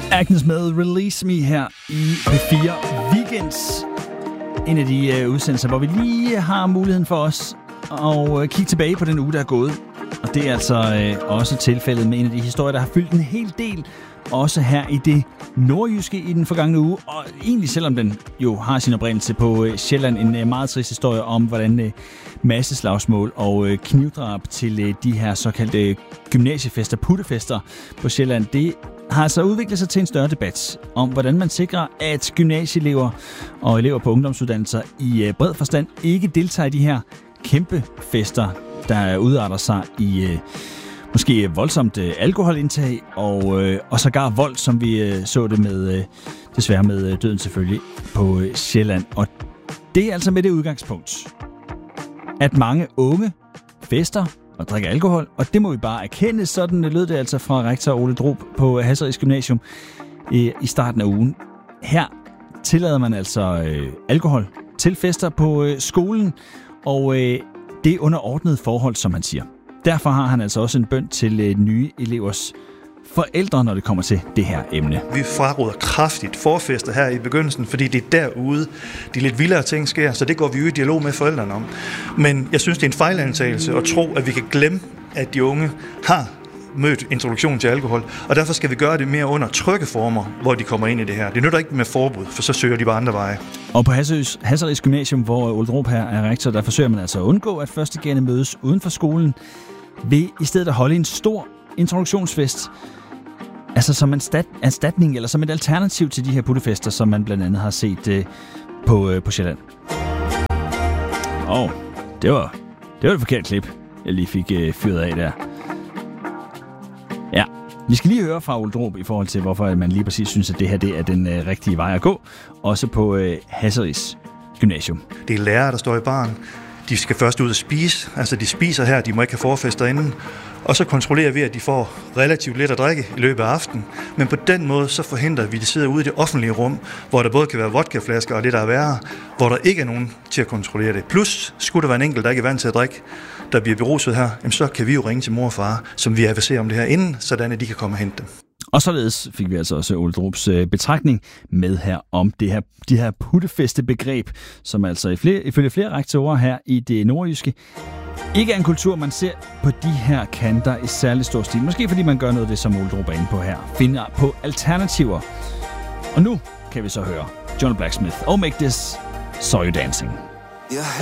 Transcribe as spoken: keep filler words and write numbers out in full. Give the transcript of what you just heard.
Agnes med Release Me her i P fire Weekends. En af de uh, udsendelser, hvor vi lige har muligheden for os at uh, kigge tilbage på den uge, der er gået. Og det er altså uh, også tilfældet med en af de historier, der har fyldt en hel del. Også her i det nordjyske i den forgangne uge. Og egentlig selvom den jo har sin oprindelse på uh, Sjælland, en uh, meget trist historie om, hvordan uh, masseslagsmål og uh, knivdrab til uh, de her såkaldte gymnasiefester, puttefester på Sjælland, det har altså udviklet sig til en større debat om, hvordan man sikrer, at gymnasieelever og elever på ungdomsuddannelser i bred forstand ikke deltager i de her kæmpe fester, der udarter sig i øh, måske voldsomt øh, alkoholindtag og, øh, og sågar vold, som vi øh, så det med, øh, desværre med øh, døden selvfølgelig, på øh, Sjælland. Og det er altså med det udgangspunkt, at mange unge fester og drikker alkohol, og det må vi bare erkende. Sådan lød det altså fra rektor Ole Drob på Hasseris Gymnasium i, i starten af ugen. Her tillader man altså øh, alkohol til fester på øh, skolen, og øh, det er under ordnede forhold, som man siger. Derfor har han altså også en bøn til øh, nye elevers forældre, når det kommer til det her emne. Vi fraråder kraftigt forfester her i begyndelsen, fordi det er derude, de lidt vildere ting sker, så det går vi jo i dialog med forældrene om. Men jeg synes, det er en fejlantagelse at tro, at vi kan glemme, at de unge har mødt introduktion til alkohol, og derfor skal vi gøre det mere under trygge former, hvor de kommer ind i det her. Det nytter ikke med forbud, for så søger de bare andre veje. Og på Hasseris, Hasseris Gymnasium, hvor Ole Drob her er rektor, der forsøger man altså at undgå, at førstegående mødes uden for skolen, ved i stedet at holde en stor introduktionsfest. Altså som en stat, erstatning eller som et alternativ til de her puttefester, som man blandt andet har set øh, på, øh, på Sjælland. Åh, oh, det var det var et forkert klip, jeg lige fik øh, fyret af der. Ja, vi skal lige høre fra Ole Drob i forhold til, hvorfor man lige præcis synes, at det her det er den øh, rigtige vej at gå. Også på øh, Hasseris Gymnasium. Det er lærere, der står i baren. De skal først ud og spise. Altså, de spiser her, de må ikke have forfester inden. Og så kontrollerer vi, at de får relativt lidt at drikke i løbet af aftenen. Men på den måde, så forhindrer vi, at de sidder ude i det offentlige rum, hvor der både kan være vodkaflasker og det, der er værre, hvor der ikke er nogen til at kontrollere det. Plus, skulle der være en enkelt, der ikke er vant til at drikke, der bliver beruset her, jamen, så kan vi jo ringe til mor og far, som vi adviserer om det her inden, sådan at de kan komme og hente dem. Og således fik vi altså også Ole Drobs betragtning med her om det her, de her puttefestebegreb, som altså ifølge flere rektorer her i det nordjyske ikke er en kultur, man ser på de her kanter i særlig stor stil. Måske fordi man gør noget af det, som Ole Drob er inde på her. Finder på alternativer. Og nu kan vi så høre John Blacksmith og Make This So You Dancing.